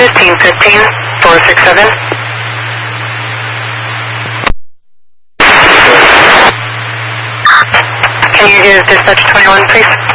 1515, 467. Can you use dispatch 21, please?